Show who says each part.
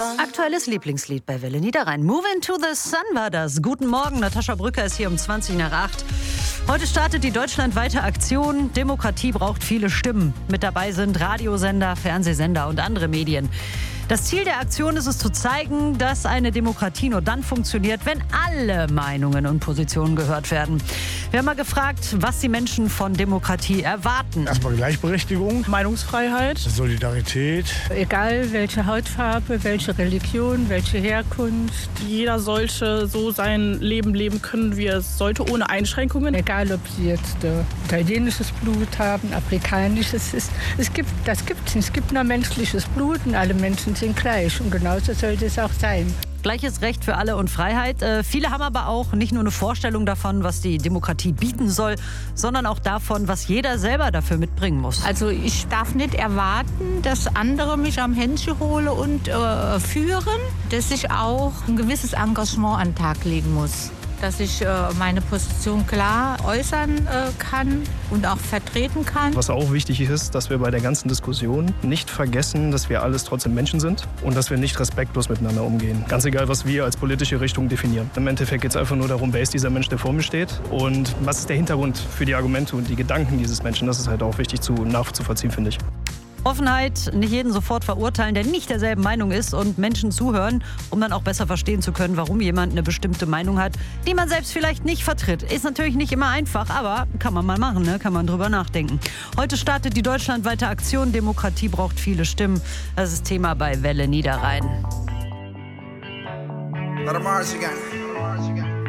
Speaker 1: Aktuelles Lieblingslied bei Welle Niederrhein. Moving to the Sun war das. Guten Morgen, Natascha Brücker ist hier um 20:08. Heute startet die deutschlandweite Aktion Demokratie braucht viele Stimmen. Mit dabei sind Radiosender, Fernsehsender und andere Medien. Das Ziel der Aktion ist es zu zeigen, dass eine Demokratie nur dann funktioniert, wenn alle Meinungen und Positionen gehört werden. Wir haben mal gefragt, was die Menschen von Demokratie erwarten.
Speaker 2: Erstmal Gleichberechtigung,
Speaker 3: Meinungsfreiheit,
Speaker 2: Solidarität.
Speaker 4: Egal welche Hautfarbe, welche Religion, welche Herkunft.
Speaker 3: Jeder sollte so sein Leben leben können, wie er es sollte, ohne Einschränkungen.
Speaker 4: Egal, ob sie jetzt italienisches Blut haben, afrikanisches. Es gibt nur menschliches Blut und alle Menschen sind gleich. Und genauso sollte es auch sein.
Speaker 1: Gleiches Recht für alle und Freiheit. Viele haben aber auch nicht nur eine Vorstellung davon, was die Demokratie bieten soll, sondern auch davon, was jeder selber dafür mitbringen muss.
Speaker 5: Also ich darf nicht erwarten, dass andere mich am Händchen holen und führen, dass ich auch ein gewisses Engagement an den Tag legen muss. Dass ich meine Position klar äußern kann und auch vertreten kann.
Speaker 6: Was auch wichtig ist, dass wir bei der ganzen Diskussion nicht vergessen, dass wir alles trotzdem Menschen sind und dass wir nicht respektlos miteinander umgehen. Ganz egal, was wir als politische Richtung definieren. Im Endeffekt geht es einfach nur darum, wer ist dieser Mensch, der vor mir steht und was ist der Hintergrund für die Argumente und die Gedanken dieses Menschen. Das ist halt auch wichtig nachzuvollziehen, finde ich.
Speaker 1: Offenheit, nicht jeden sofort verurteilen, der nicht derselben Meinung ist und Menschen zuhören, um dann auch besser verstehen zu können, warum jemand eine bestimmte Meinung hat, die man selbst vielleicht nicht vertritt. Ist natürlich nicht immer einfach, aber kann man mal machen, ne? Kann man drüber nachdenken. Heute startet die deutschlandweite Aktion Demokratie braucht viele Stimmen. Das ist Thema bei Welle Niederrhein.
Speaker 7: Let 'em Mars again.